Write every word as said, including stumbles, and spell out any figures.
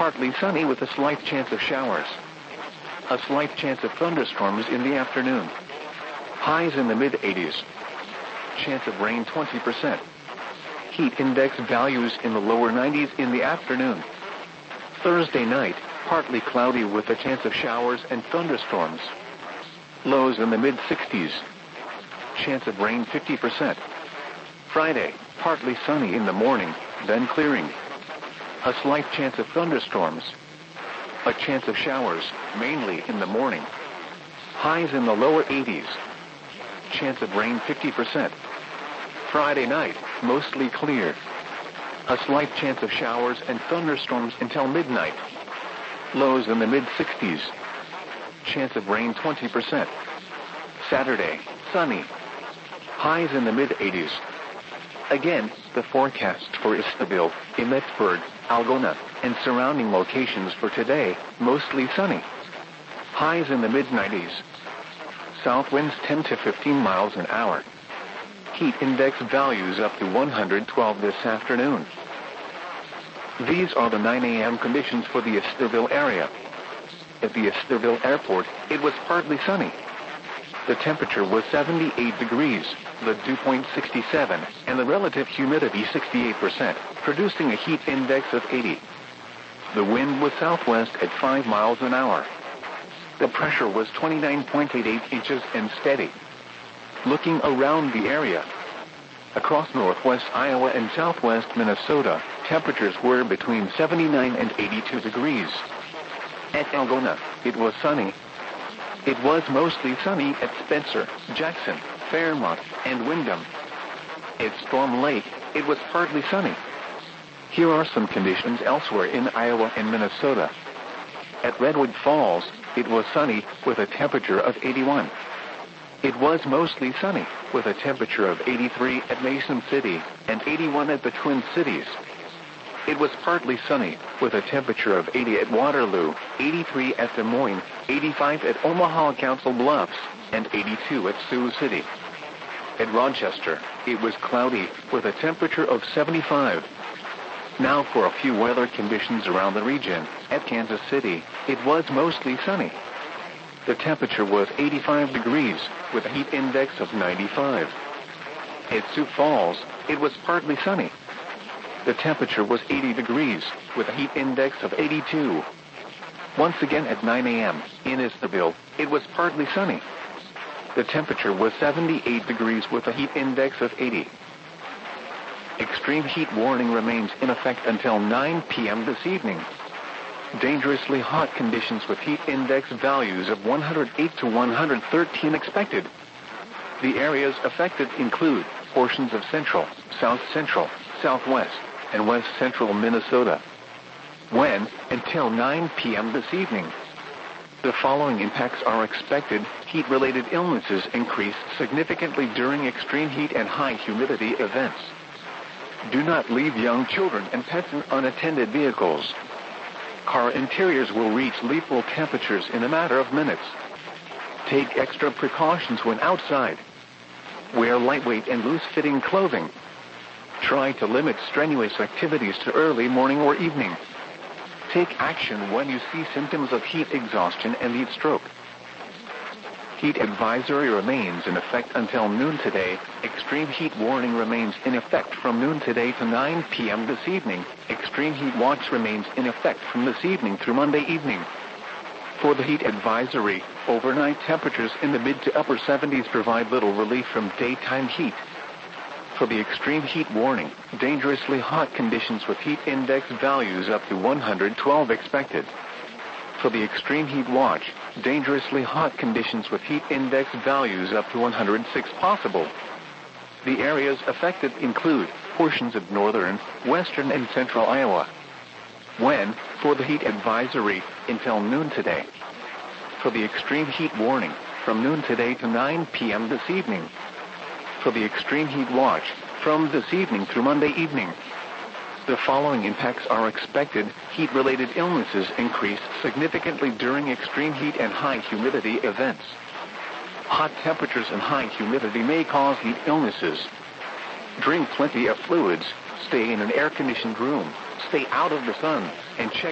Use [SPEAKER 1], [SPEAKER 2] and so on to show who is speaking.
[SPEAKER 1] partly sunny with a slight chance of showers. A slight chance of thunderstorms in the afternoon. Highs in the mid eighties. Chance of rain twenty percent. Heat index values in the lower nineties in the afternoon. Thursday night, partly cloudy with a chance of showers and thunderstorms. Lows in the mid sixties. Chance of rain fifty percent. Friday, partly sunny in the morning, then clearing. A slight chance of thunderstorms. A chance of showers, mainly in the morning. Highs in the lower eighties. Chance of rain fifty percent. Friday night, mostly clear. A slight chance of showers and thunderstorms until midnight. Lows in the mid sixties. Chance of rain twenty percent. Saturday, sunny. Highs in the mid eighties. Again, the forecast for Estabil, Emmetsburg, Algona, and surrounding locations for today, mostly sunny. Highs in the mid nineties. South winds ten to fifteen miles an hour. Heat index values up to one hundred twelve this afternoon. These are the nine a.m. conditions for the Estabil area. At the Estabil airport, it was partly sunny. The temperature was seventy-eight degrees, the dew point sixty-seven, and the relative humidity sixty-eight percent, producing a heat index of eighty. The wind was southwest at five miles an hour. The pressure was twenty-nine point eight eight inches and steady. Looking around the area, across northwest Iowa and southwest Minnesota, temperatures were between seventy-nine and eighty-two degrees. At Algona, it was sunny. It was mostly sunny at Spencer, Jackson, Fairmont, and Windham. At Storm Lake, it was partly sunny. Here are some conditions elsewhere in Iowa and Minnesota. At Redwood Falls, it was sunny with a temperature of eighty-one. It was mostly sunny with a temperature of eighty-three at Mason City and eighty-one at the Twin Cities. It was partly sunny with a temperature of eighty at Waterloo, eighty-three at Des Moines, eighty-five at Omaha Council Bluffs, and eighty-two at Sioux City. At Rochester, it was cloudy with a temperature of seventy-five. Now for a few weather conditions around the region. At Kansas City, it was mostly sunny. The temperature was eighty-five degrees with a heat index of ninety-five. At Sioux Falls, it was partly sunny. The temperature was eighty degrees with a heat index of eighty-two. Once again at nine a.m. in Estabil, it was partly sunny. The temperature was seventy-eight degrees with a heat index of eighty. Extreme heat warning remains in effect until nine p.m. this evening. Dangerously hot conditions with heat index values of one hundred eight to one hundred thirteen expected. The areas affected include portions of central, south central, southwest, and west central Minnesota. When? Until nine p.m. this evening. The following impacts are expected. Heat-related illnesses increase significantly during extreme heat and high humidity events. Do not leave young children and pets in unattended vehicles. Car interiors will reach lethal temperatures in a matter of minutes. Take extra precautions when outside. Wear lightweight and loose-fitting clothing. Try to limit strenuous activities to early morning or evening. Take action when you see symptoms of heat exhaustion and heat stroke. Heat advisory remains in effect until noon today. Extreme heat warning remains in effect from noon today to nine p.m. this evening. Extreme heat watch remains in effect from this evening through Monday evening. For the heat advisory, overnight temperatures in the mid to upper seventies provide little relief from daytime heat. For the extreme heat warning, dangerously hot conditions with heat index values up to one hundred twelve expected. For the extreme heat watch, dangerously hot conditions with heat index values up to one hundred six possible. The areas affected include portions of northern, western, and central Iowa. When? For the heat advisory, until noon today. For the extreme heat warning, from noon today to nine p.m. this evening. For the extreme heat watch, from this evening through Monday evening. The following impacts are expected. Heat-related illnesses increase significantly during extreme heat and high humidity events. Hot temperatures and high humidity may cause heat illnesses. Drink plenty of fluids. Stay in an air-conditioned room. Stay out of the sun, and check